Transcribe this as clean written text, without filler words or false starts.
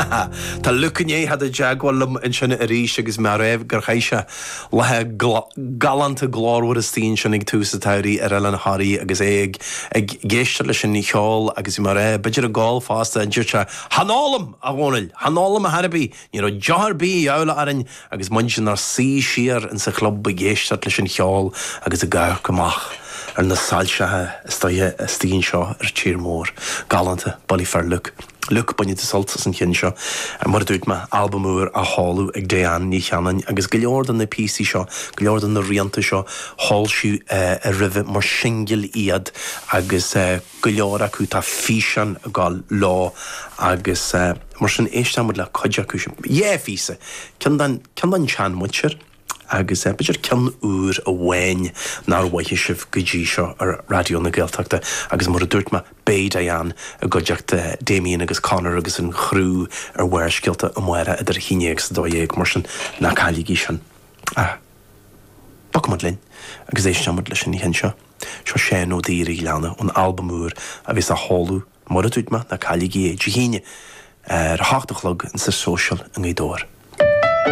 Tá lucané had a jaagwalm in sinna a ríis agus mar raibh gur chaise lethe galanta glárhar a stín sin ag túsa tairí ar eile na haí agus ag géiste lei sin ní cheáil agus i mar raibh beidir a gáil fásta an dúirte hanálam a bhónail, hanálam a Harbí, ní ro jaharbí eula arin agus man sin ar sí siar in sa club ba géiste lei sin cheáil agus a gair gomach. Ar na sáilsethe stíon seo ar tír mór galanta bolí fear Luc bunne de soltas an chin seo mar dúirt me albumúr a hallú ag déan ní cheannain agus go leordan na PC seo, go leordan na rianta seo hallsiú a rih mar singil iad agus go leor acu tá físan a gáil lá agus mar sin éistamid le coide acu sin. Físa, cean dan tean muintir agus beidir cean úr a bhhain nar bhaithe sibh go dtí seo ar radio na Gaeltachta agus mar a dúirt me béid a dhéan a goideachta Damien agus Conor agus an chrú ar bhhaircilta a muire idir chinéag sa dóéag mar sin na cailíí sin. Bacmad linn agus éistamid leis sin hen seo. Seo sé nó dírí leanna ón albumúr a bhís a hallú mar a dúirt me na cailíí dí híine ar háachtalog in sa social an gaiddóir.